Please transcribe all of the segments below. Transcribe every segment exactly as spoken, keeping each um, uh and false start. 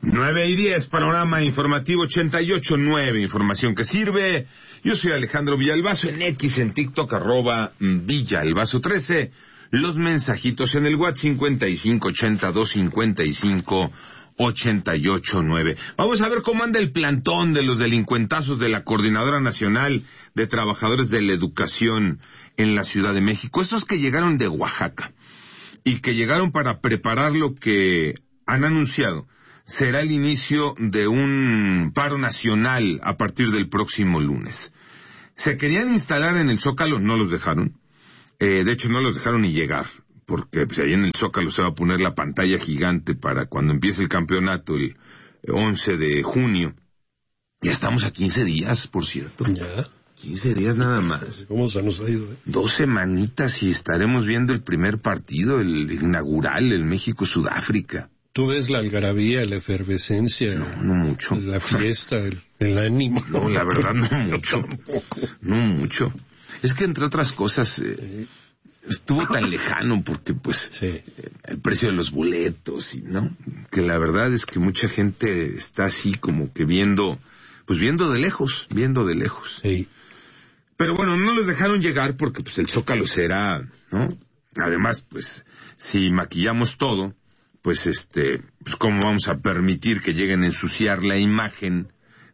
nueve y diez, panorama informativo ochenta y ocho punto nueve, información que sirve. Yo soy Alejandro Villalbazo, en X, en TikTok, arroba Villalbazo trece. Los mensajitos en el WhatsApp cincuenta y cinco ochenta y dos cincuenta y cinco ochenta y ocho nueve. Vamos a ver cómo anda el plantón de los delincuentazos de la Coordinadora Nacional de Trabajadores de la Educación en la Ciudad de México. Estos que llegaron de Oaxaca y que llegaron para preparar lo que han anunciado será el inicio de un paro nacional a partir del próximo lunes. Se querían instalar en el Zócalo, no los dejaron. Eh, de hecho, no los dejaron ni llegar, porque pues, ahí en el Zócalo se va a poner la pantalla gigante para cuando empiece el campeonato el once de junio. Ya estamos a quince días, por cierto. Ya. quince días nada más. ¿Cómo se nos ha ido? Eh? Dos semanitas y estaremos viendo el primer partido, el inaugural, el México-Sudáfrica. ¿Tú ves la algarabía, la efervescencia? No, no mucho. La fiesta, el, el ánimo. No, la verdad no mucho. No mucho. Es que entre otras cosas eh, estuvo tan lejano porque pues sí. El precio de los boletos y no, que la verdad es que mucha gente está así como que viendo, pues viendo de lejos, viendo de lejos. Sí. Pero bueno, no los dejaron llegar porque pues el Zócalo será, ¿no? Además, pues si maquillamos todo, pues este, pues cómo vamos a permitir que lleguen a ensuciar la imagen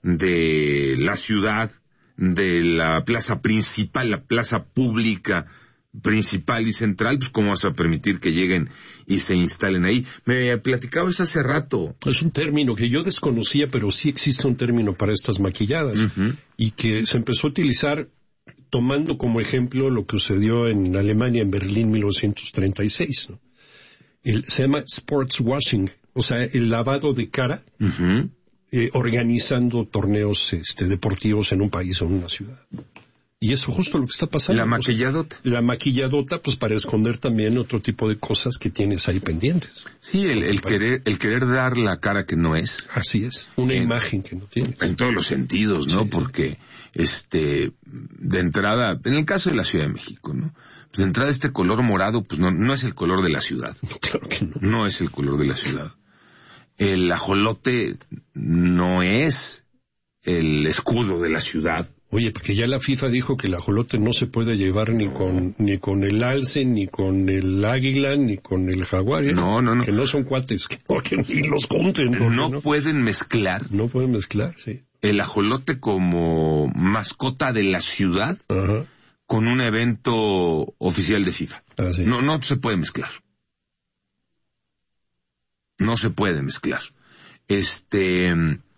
de la ciudad, de la plaza principal, la plaza pública principal y central, pues cómo vas a permitir que lleguen y se instalen ahí. Me platicabas hace rato. Es un término que yo desconocía, pero sí existe un término para estas maquilladas, uh-huh. y que se empezó a utilizar tomando como ejemplo lo que sucedió en Alemania, en Berlín, mil novecientos treinta y seis, ¿no? El, se llama sports washing, o sea, el lavado de cara, uh-huh. eh, organizando torneos este, deportivos en un país o en una ciudad. Y eso es justo lo que está pasando. La maquilladota. O sea, la maquilladota, pues para esconder también otro tipo de cosas que tienes ahí pendientes. Sí, el, el querer el querer dar la cara que no es. Así es, una en, imagen que no tiene. En todos los sentidos, ¿no? Sí. Porque, este, de entrada, en el caso de la Ciudad de México, ¿no? Pues de entrada este color morado, pues no, no es el color de la ciudad. Claro que no. No es el color de la ciudad. El ajolote no es el escudo de la ciudad. Oye, porque ya la FIFA dijo que el ajolote no se puede llevar ni con ni con el alce, ni con el águila, ni con el jaguar. ¿eh? No, no, no. Que no son cuates, que, porque ni los junten. No, no, no pueden mezclar. No pueden mezclar, sí. El ajolote como mascota de la ciudad. Ajá. Con un evento oficial de FIFA. Ah, sí. No, no se puede mezclar. No se puede mezclar. Este...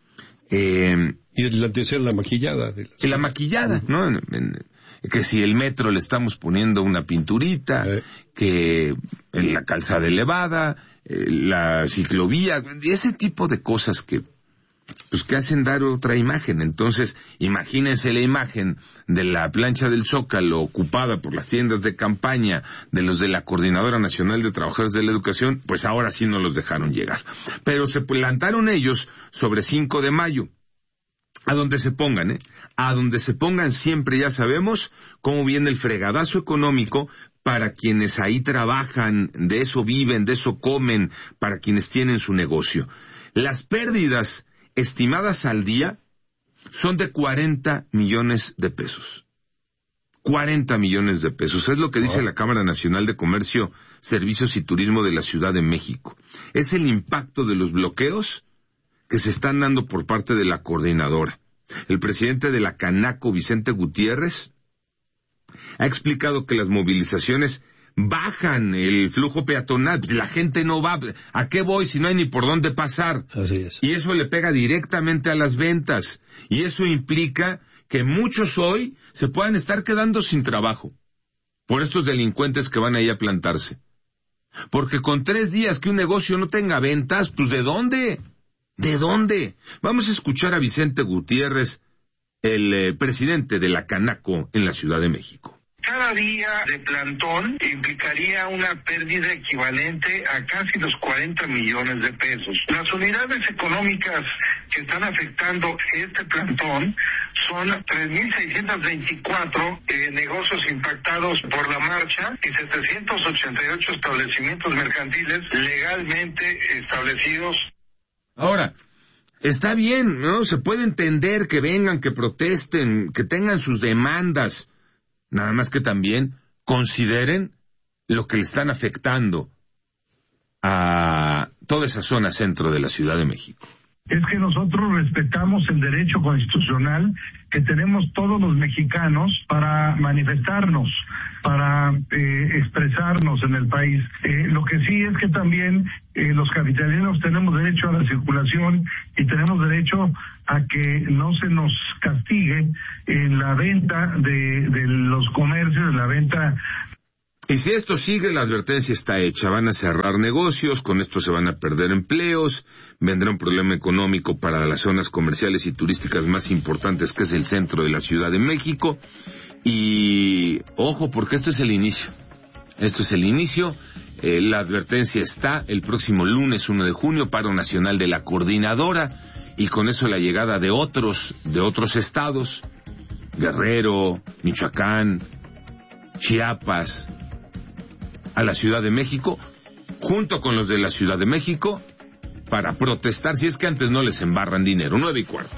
Eh, y la decía la maquillada. De la, y la maquillada, uh-huh. ¿no? En, en, que si el metro le estamos poniendo una pinturita, eh. que en la calzada elevada, eh, la ciclovía, ese tipo de cosas que pues que hacen dar otra imagen. Entonces, imagínense la imagen de la plancha del Zócalo ocupada por las tiendas de campaña de los de la Coordinadora Nacional de Trabajadores de la Educación, pues ahora sí no los dejaron llegar. Pero se plantaron ellos sobre cinco de mayo. A donde se pongan, ¿eh? A donde se pongan siempre ya sabemos cómo viene el fregadazo económico para quienes ahí trabajan, de eso viven, de eso comen, para quienes tienen su negocio. Las pérdidas estimadas al día son de cuarenta millones de pesos. cuarenta millones de pesos. Es lo que dice oh. la Cámara Nacional de Comercio, Servicios y Turismo de la Ciudad de México. Es el impacto de los bloqueos que se están dando por parte de la coordinadora. El presidente de la Canaco, Vicente Gutiérrez, ha explicado que las movilizaciones bajan el flujo peatonal, la gente no va, ¿a qué voy si no hay ni por dónde pasar? Así es. Y eso le pega directamente a las ventas, y eso implica que muchos hoy se puedan estar quedando sin trabajo por estos delincuentes que van ahí a plantarse. Porque con tres días que un negocio no tenga ventas, pues ¿de dónde? ¿De dónde? Vamos a escuchar a Vicente Gutiérrez, el eh, presidente de la Canaco en la Ciudad de México. Cada día de plantón implicaría una pérdida equivalente a casi los cuarenta millones de pesos. Las unidades económicas que están afectando este plantón son tres mil seiscientos veinticuatro eh, negocios impactados por la marcha y setecientos ochenta y ocho establecimientos mercantiles legalmente establecidos. Ahora, está bien, ¿no? Se puede entender que vengan, que protesten, que tengan sus demandas. Nada más que también consideren lo que le están afectando a toda esa zona centro de la Ciudad de México. Es que nosotros respetamos el derecho constitucional que tenemos todos los mexicanos para manifestarnos, para eh, expresarnos en el país. Eh, lo que sí es que también eh, los capitalinos tenemos derecho a la circulación y tenemos derecho a que no se nos castigue en la venta de, de los comercios, en la venta. Y si esto sigue, la advertencia está hecha. Van a cerrar negocios, con esto se van a perder empleos, vendrá un problema económico para las zonas comerciales y turísticas más importantes, que es el centro de la Ciudad de México. Y ojo, porque esto es el inicio. Esto es el inicio. Eh, la advertencia está el próximo lunes uno de junio, paro nacional de la coordinadora, y con eso la llegada de otros, de otros estados, Guerrero, Michoacán, Chiapas, a la Ciudad de México, junto con los de la Ciudad de México, para protestar, si es que antes no les embarran dinero. Nueve y cuarto.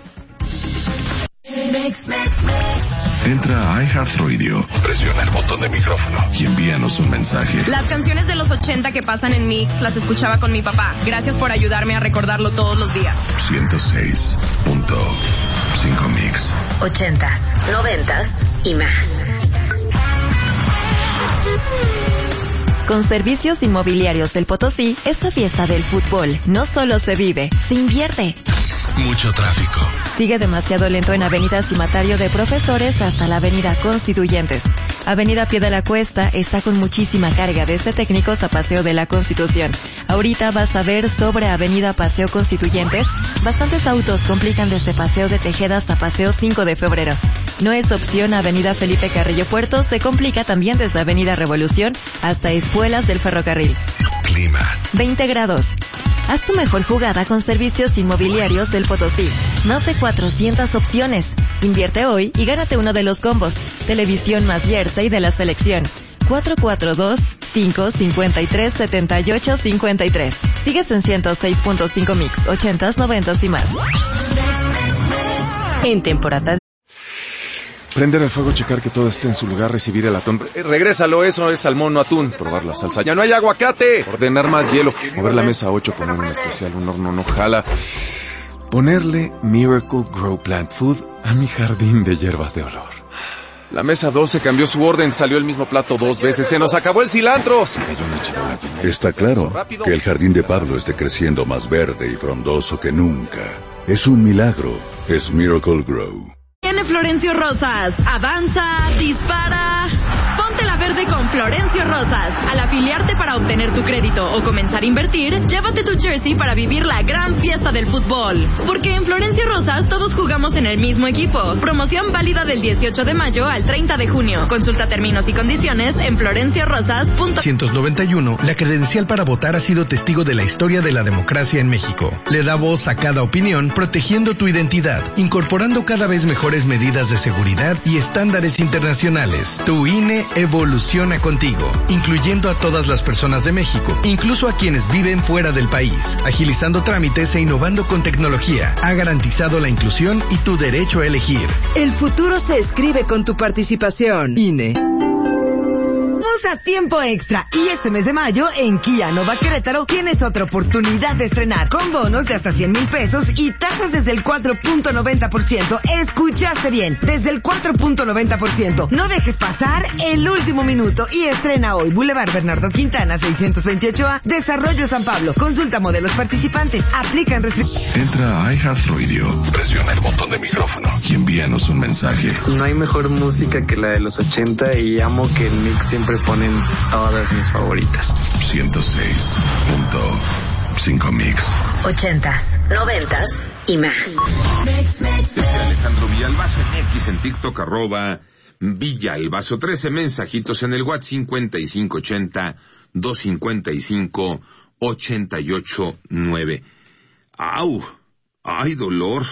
Entra a iHeartRadio, presiona el botón de micrófono y envíanos un mensaje. Las canciones de los ochenta que pasan en Mix las escuchaba con mi papá. Gracias por ayudarme a recordarlo todos los días. ciento seis punto cinco Mix. Ochentas, noventas y más. Con Servicios Inmobiliarios del Potosí, esta fiesta del fútbol no solo se vive, se invierte. Mucho tráfico. Sigue demasiado lento en Avenida Cimatario de Profesores hasta la Avenida Constituyentes. Avenida Pie de la Cuesta está con muchísima carga desde Técnicos a Paseo de la Constitución. Ahorita vas a ver sobre Avenida Paseo Constituyentes, bastantes autos complican desde Paseo de Tejeda hasta Paseo cinco de febrero. No es opción Avenida Felipe Carrillo Puerto, se complica también desde Avenida Revolución hasta Espuelas del Ferrocarril. Clima. veinte grados. Haz tu mejor jugada con Servicios Inmobiliarios del Potosí. Más de cuatrocientas opciones. Invierte hoy y gánate uno de los combos. Televisión más jersey de la selección. cuatro cuatro dos, cinco cinco tres, siete ocho cinco tres. Sigues en ciento seis punto cinco Mix, ochentas, noventas y más. En temporada. Prender el fuego, checar que todo esté en su lugar, recibir el atún. Eh, regrésalo, eso es salmón, no atún. Probar la salsa. ¡Ya no hay aguacate! Ordenar más hielo. Mover la mesa ocho, poner un especial, un horno no jala. Ponerle Miracle Grow Plant Food a mi jardín de hierbas de olor. La mesa doce cambió su orden, salió el mismo plato dos veces. ¡Se nos acabó el cilantro! Se cayó una charola. Está claro que el jardín de Pablo esté creciendo más verde y frondoso que nunca. Es un milagro. Es Miracle Grow. Viene Florencio Rosas. Avanza, dispara. Ponte la verde con Florencio Rosas. Al afiliarte para obtener tu crédito o comenzar a invertir, llévate tu jersey para vivir la gran fiesta del fútbol. Porque en Florencio Rosas todos jugamos en el mismo equipo. Promoción válida del dieciocho de mayo al treinta de junio. Consulta términos y condiciones en florencio rosas punto com. novecientos noventa y uno, la credencial para votar ha sido testigo de la historia de la democracia en México. Le da voz a cada opinión, protegiendo tu identidad, incorporando cada vez mejores medidas de seguridad y estándares internacionales. Tu I N E evoluciona contigo, incluyendo a todas las personas de México, incluso a quienes viven fuera del país, agilizando trámites e innovando con tecnología. Ha garantizado la inclusión y tu derecho a elegir. El futuro se escribe con tu participación. I N E. A tiempo extra y este mes de mayo en Kia Nova Querétaro tienes otra oportunidad de estrenar con bonos de hasta cien mil pesos y tasas desde el cuatro punto noventa por ciento. Escuchaste bien, desde el cuatro punto noventa por ciento. No dejes pasar el último minuto y estrena hoy. Boulevard Bernardo Quintana seiscientos veintiocho A, Desarrollo San Pablo. Consulta modelos participantes, aplican restricciones. Entra a iHeartRadio, presiona el botón de micrófono y envíanos un mensaje. No hay mejor música que la de los ochenta y amo que el mix siempre ponen todas mis favoritas. ciento seis punto cinco Mix. Ochentas, noventas y más. Este Alejandro Villalbazo en X, en TikTok, arroba Villalbazo. trece mensajitos en el WhatsApp cincuenta y cinco ochenta, doscientos cincuenta y cinco, ochenta y ocho nueve. ¡Au! ¡Ay, dolor!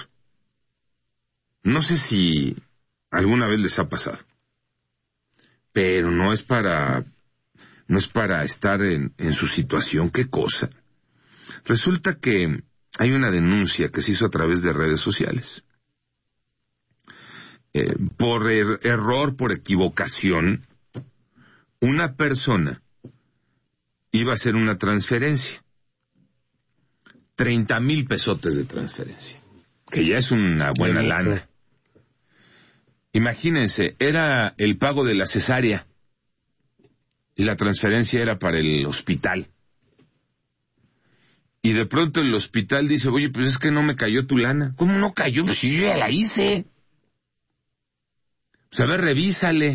No sé si alguna vez les ha pasado, pero no es para, no es para estar en, en su situación. ¿Qué cosa? Resulta que hay una denuncia que se hizo a través de redes sociales. Eh, por er- error, por equivocación, una persona iba a hacer una transferencia. treinta mil pesotes de transferencia, que ya es una buena Bien, lana. Imagínense, era el pago de la cesárea y la transferencia era para el hospital. Y de pronto el hospital dice, oye, pues es que no me cayó tu lana. ¿Cómo no cayó? Pues yo ya la hice. Pues a ver, revísale.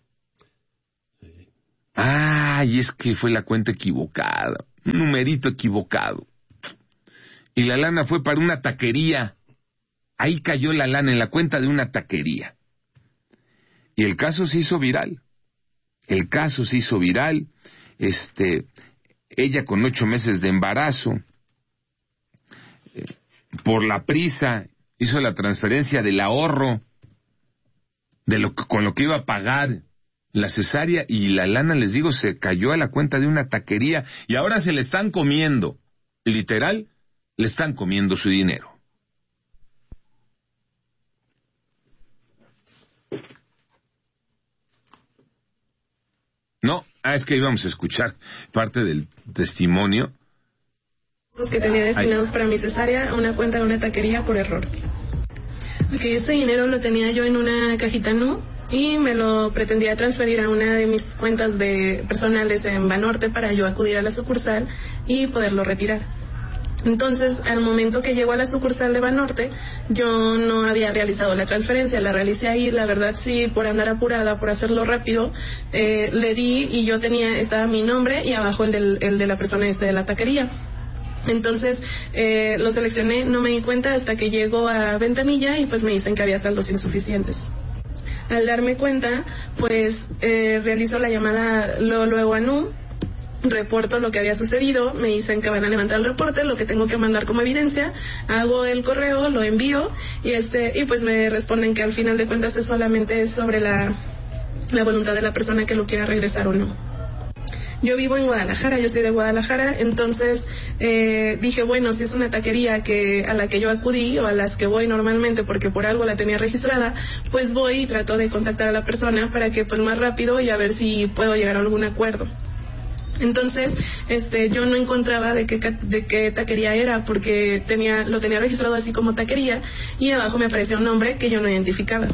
Ay, es que fue la cuenta equivocada, un numerito equivocado. Y la lana fue para una taquería. Ahí cayó la lana en la cuenta de una taquería. Y el caso se hizo viral. El caso se hizo viral. Este, ella con ocho meses de embarazo, eh, por la prisa, hizo la transferencia del ahorro, de lo que, con lo que iba a pagar la cesárea, y la lana, les digo, se cayó a la cuenta de una taquería, y ahora se le están comiendo, literal, le están comiendo su dinero. No, ah, es que íbamos a escuchar parte del testimonio. Los que tenía destinados Ay. para mi cesárea a una cuenta de una taquería por error. Porque este dinero lo tenía yo en una cajita Nu y me lo pretendía transferir a una de mis cuentas de personales en Banorte para yo acudir a la sucursal y poderlo retirar. Entonces, al momento que llegó a la sucursal de Banorte, yo no había realizado la transferencia, la realicé ahí, la verdad sí, por andar apurada, por hacerlo rápido, eh, le di y yo tenía, estaba mi nombre y abajo el, del, el de la persona este de la taquería. Entonces, eh, lo seleccioné, no me di cuenta hasta que llego a Ventanilla y pues me dicen que había saldos insuficientes. Al darme cuenta, pues eh, realizo la llamada luego, luego a Nu, reporto lo que había sucedido, me dicen que van a levantar el reporte, lo que tengo que mandar como evidencia, hago el correo, lo envío y este y pues me responden que al final de cuentas es solamente sobre la, la voluntad de la persona que lo quiera regresar o no. Yo vivo en Guadalajara, yo soy de Guadalajara, entonces eh, dije, bueno, si es una taquería que a la que yo acudí o a las que voy normalmente porque por algo la tenía registrada, pues voy y trato de contactar a la persona para que pues más rápido y a ver si puedo llegar a algún acuerdo. Entonces, este, yo no encontraba de qué, de qué taquería era porque tenía, lo tenía registrado así como taquería y abajo me aparecía un nombre que yo no identificaba.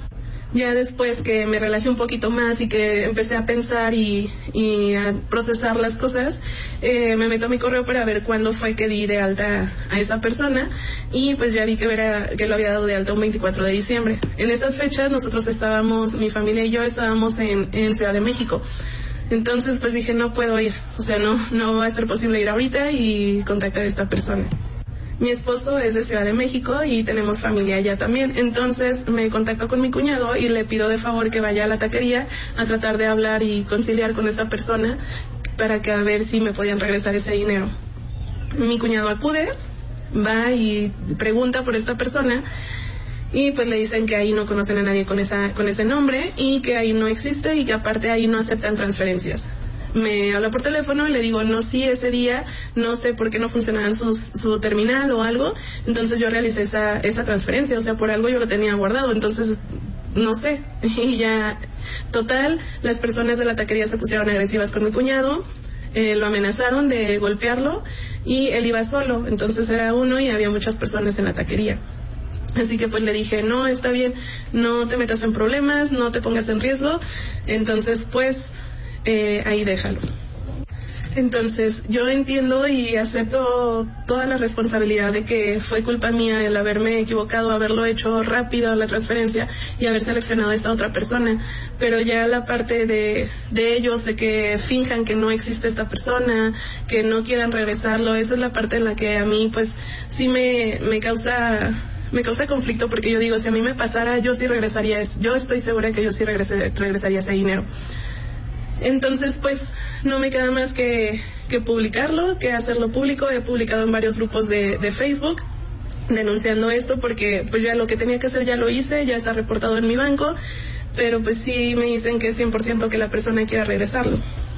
Ya después que me relajé un poquito más y que empecé a pensar y, y a procesar las cosas, eh, me meto a mi correo para ver cuándo fue que di de alta a esa persona y pues ya vi que, era, que lo había dado de alta un veinticuatro de diciembre. En esas fechas nosotros estábamos, mi familia y yo estábamos en, en Ciudad de México. Entonces pues dije, no puedo ir, o sea, no, no va a ser posible ir ahorita y contactar a esta persona. Mi esposo es de Ciudad de México y tenemos familia allá también, entonces me contacto con mi cuñado y le pido de favor que vaya a la taquería a tratar de hablar y conciliar con esta persona para que a ver si me podían regresar ese dinero. Mi cuñado acude, va y pregunta por esta persona y pues le dicen que ahí no conocen a nadie con esa con ese nombre y que ahí no existe y que aparte ahí no aceptan transferencias. Me habla por teléfono y le digo, no, sí, ese día, no sé por qué no funcionaba su, su terminal o algo, entonces yo realicé esa, esa transferencia, o sea, por algo yo lo tenía guardado, entonces, no sé, y ya, total, las personas de la taquería se pusieron agresivas con mi cuñado, eh, lo amenazaron de golpearlo, y él iba solo, entonces era uno y había muchas personas en la taquería. Así que pues le dije, no, está bien, no te metas en problemas, no te pongas en riesgo, entonces pues, Eh, ahí déjalo. Entonces yo entiendo y acepto toda la responsabilidad de que fue culpa mía el haberme equivocado, haberlo hecho rápido la transferencia y haber seleccionado a esta otra persona, pero ya la parte de, de ellos, de que finjan que no existe esta persona, que no quieran regresarlo, esa es la parte en la que a mí pues sí me, me causa me causa conflicto, porque yo digo, si a mí me pasara, yo sí regresaría, yo estoy segura que yo sí regresé, regresaría ese dinero. Entonces, pues, no me queda más que, que publicarlo, que hacerlo público. He publicado en varios grupos de, de Facebook denunciando esto porque, pues, ya lo que tenía que hacer ya lo hice, ya está reportado en mi banco, pero pues sí me dicen que es cien por ciento que la persona quiera regresarlo.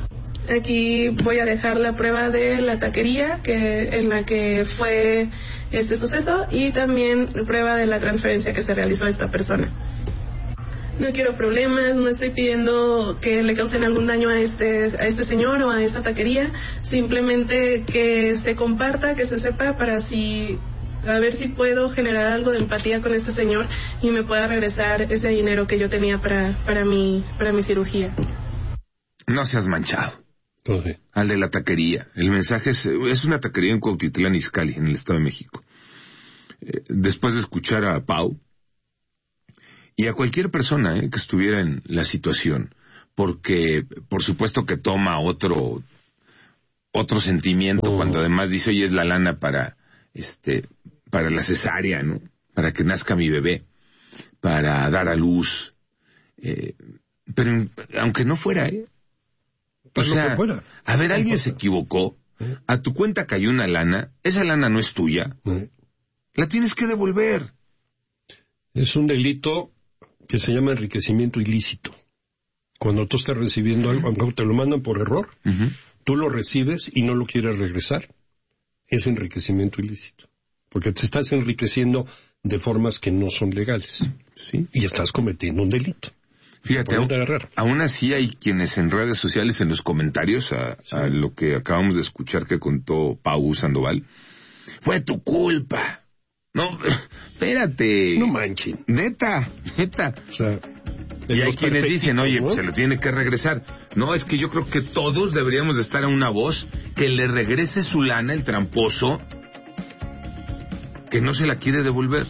Aquí voy a dejar la prueba de la taquería que en la que fue este suceso y también prueba de la transferencia que se realizó a esta persona. No quiero problemas, no estoy pidiendo que le causen algún daño a este a este señor o a esta taquería, simplemente que se comparta, que se sepa para si a ver si puedo generar algo de empatía con este señor y me pueda regresar ese dinero que yo tenía para para mi para mi cirugía. No seas manchado. Okay. Al de la taquería. El mensaje es, es una taquería en Cuautitlán Izcalli, en el Estado de México. Eh, después de escuchar a Pau y a cualquier persona eh, que estuviera en la situación, porque por supuesto que toma otro otro sentimiento oh. cuando además dice, oye, es la lana para este para la cesárea, ¿no? Para que nazca mi bebé, para dar a luz. Eh, pero aunque no fuera, ¿eh? O sea, a ver, alguien se equivocó, a tu cuenta cayó una lana, esa lana no es tuya, la tienes que devolver. Es un delito que se llama enriquecimiento ilícito. Cuando tú estás recibiendo algo, aunque te lo mandan por error, uh-huh. tú lo recibes y no lo quieres regresar, es enriquecimiento ilícito. Porque te estás enriqueciendo de formas que no son legales. Sí. Y estás cometiendo un delito. Fíjate, aún, aún así hay quienes en redes sociales, en los comentarios a, sí. a lo que acabamos de escuchar que contó Pau Sandoval, fue tu culpa. No, espérate. No manchen. Neta, neta. O sea, y hay quienes dicen, oye, ¿no? pues se lo tiene que regresar. No, es que yo creo que todos deberíamos de estar a una voz que le regrese su lana, el tramposo, que no se la quiere devolver.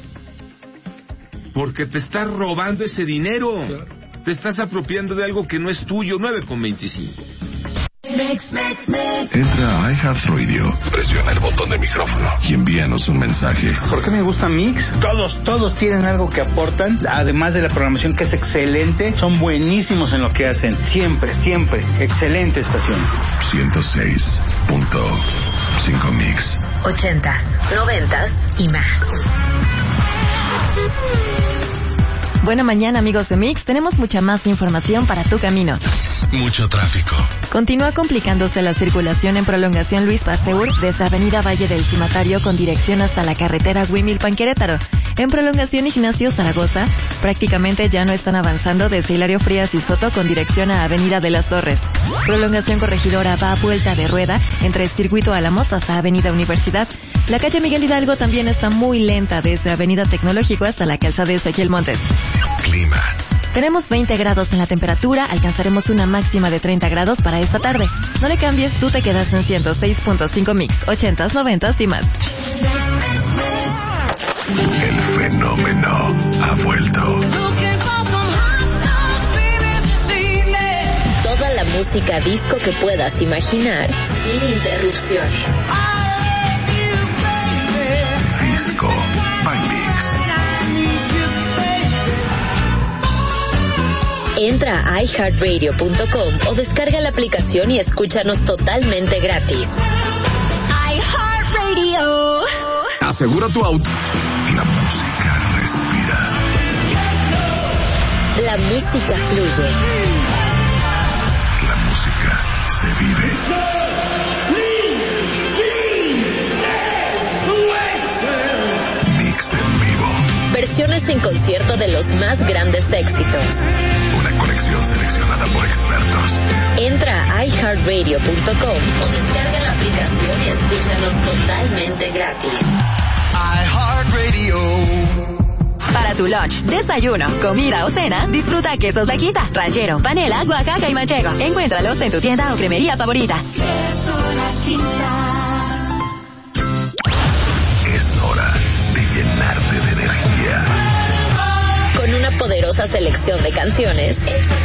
Porque te estás robando ese dinero. Claro. Te estás apropiando de algo que no es tuyo. nueve con veinticinco. Entra a iHeartRadio, presiona el botón de micrófono y envíanos un mensaje. ¿Por qué me gusta Mix? Todos, todos tienen algo que aportan, además de la programación que es excelente, son buenísimos en lo que hacen. Siempre, siempre, excelente estación. ciento seis punto cinco Mix. Ochentas, noventas y más. Buena mañana, amigos de Mix. Tenemos mucha más información para tu camino. Mucho tráfico. Continúa complicándose la circulación en prolongación Luis Pasteur desde Avenida Valle del Cimatario con dirección hasta la carretera Huimilpan-Querétaro. En prolongación Ignacio Zaragoza, prácticamente ya no están avanzando desde Hilario Frías y Soto con dirección a Avenida de las Torres. Prolongación Corregidora va a vuelta de rueda entre Circuito Álamos hasta Avenida Universidad. La calle Miguel Hidalgo también está muy lenta desde Avenida Tecnológico hasta la calzada de Ezequiel Montes. Clima. Tenemos veinte grados en la temperatura, alcanzaremos una máxima de treinta grados para esta tarde. No le cambies, tú te quedas en ciento seis punto cinco Mix, ochentas, noventas y más. El fenómeno ha vuelto. Toda la música disco que puedas imaginar, sin interrupciones. Disco by Mix. Entra a i heart radio punto com o descarga la aplicación y escúchanos totalmente gratis. iHeartRadio. Asegura tu auto. La música respira. La música fluye. La música se vive. Mix en vivo. Versiones en concierto de los más grandes éxitos. Una colección seleccionada por expertos. Entra a i heart radio punto com o descarga la aplicación y escúchanos totalmente gratis. iHeartRadio. Para tu lunch, desayuno, comida o cena, disfruta quesos La Quinta, ranchero, panela, Oaxaca y manchego. Encuéntralos en tu tienda o cremería favorita. Queso La Quinta. Es hora de llenarte de energía. Con una poderosa selección de canciones hechas